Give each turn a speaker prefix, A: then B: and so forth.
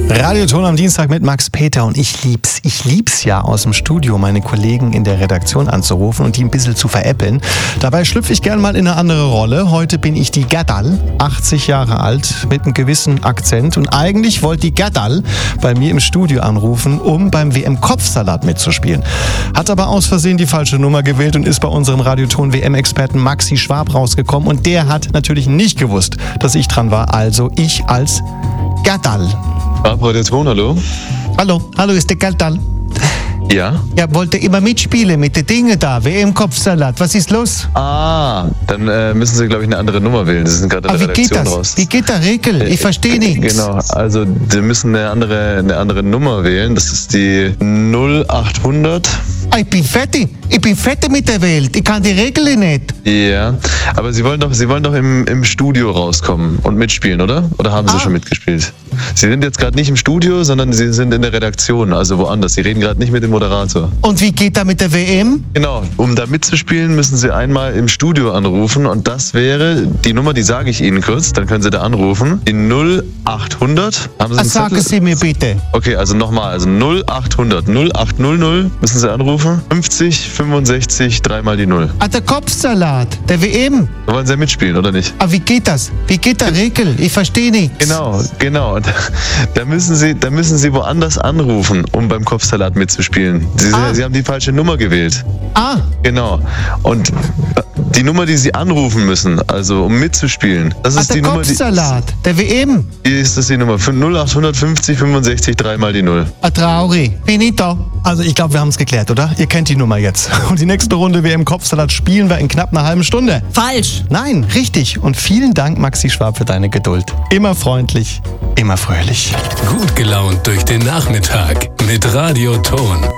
A: Radioton am Dienstag mit Max Peter und ich lieb's ja aus dem Studio, meine Kollegen in der Redaktion anzurufen und die ein bisschen zu veräppeln. Dabei schlüpfe ich gern mal in eine andere Rolle. Heute bin ich die Gerdal, 80 Jahre alt, mit einem gewissen Akzent und eigentlich wollte die Gerdal bei mir im Studio anrufen, um beim WM-Kopfsalat mitzuspielen. Hat aber aus Versehen die falsche Nummer gewählt und ist bei unserem Radioton WM-Experten Maxi Schwab rausgekommen und der hat natürlich nicht gewusst, dass ich dran war, also ich als Gerdal.
B: Radioton, hallo?
A: Hallo, ist der Gerdal?
B: Ja?
A: Ja, wollte immer mitspielen mit den Dingen da, WM-Kopfsalat. Was ist los?
B: Dann müssen Sie, glaube ich, eine andere Nummer wählen. Sie sind gerade in der Redaktion raus.
A: Wie geht der Regel? Ich verstehe nichts.
B: Genau, also Sie müssen eine andere Nummer wählen. Das ist die 0800.
A: Ich bin fertig mit der Welt. Ich kann die Regeln nicht.
B: Ja, aber Sie wollen doch im Studio rauskommen und mitspielen, oder? Oder haben Sie schon mitgespielt? Sie sind jetzt gerade nicht im Studio, sondern Sie sind in der Redaktion, also woanders. Sie reden gerade nicht mit dem Moderator.
A: Und wie geht da mit der WM?
B: Genau, um da mitzuspielen, müssen Sie einmal im Studio anrufen und das wäre die Nummer, die sage ich Ihnen kurz, dann können Sie da anrufen. Die 0800. Haben Sie einen
A: Sagen
B: Zettel?
A: Sie mir bitte.
B: Okay, also nochmal, also 0800 0800 müssen Sie anrufen. 50 65 dreimal die 0.
A: Der Kopfsalat, der WM.
B: Da wollen Sie ja mitspielen, oder nicht?
A: Wie geht das? Wie geht der Regel? Ich verstehe nichts.
B: Genau. Da müssen Sie woanders anrufen, um beim Kopfsalat mitzuspielen. Sie haben die falsche Nummer gewählt. Genau. Und die Nummer, die Sie anrufen müssen, also um mitzuspielen, das ist die Nummer,
A: Kopfsalat, der WM.
B: Hier ist das die Nummer 0850 65 dreimal die 0.
A: Traurig. Bin ich da? Also ich glaube, wir haben es geklärt, oder? Ihr kennt die Nummer jetzt. Und die nächste Runde WM-Kopfsalat spielen wir in knapp einer halben Stunde.
C: Falsch.
A: Nein, richtig. Und vielen Dank, Maxi Schwab, für deine Geduld. Immer freundlich, immer fröhlich.
D: Gut gelaunt durch den Nachmittag mit Radioton.